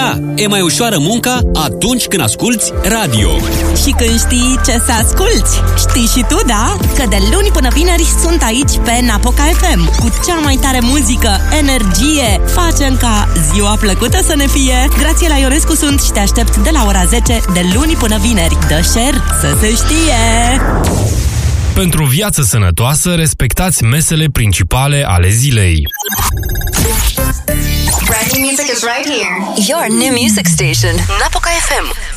Da, e mai ușoară munca atunci când asculți radio. Și când știi ce să asculți. Știi și tu, da? Că de luni până vineri sunt aici pe Napoca FM cu cea mai tare muzică, energie. Facem ca ziua plăcută să ne fie. Grațiela Ionescu sunt și te aștept de la ora 10 de luni până vineri. Dă share să se știe! Pentru viață sănătoasă, respectați mesele principale ale zilei. Brand new music is right here. Your new music station, Napoca FM.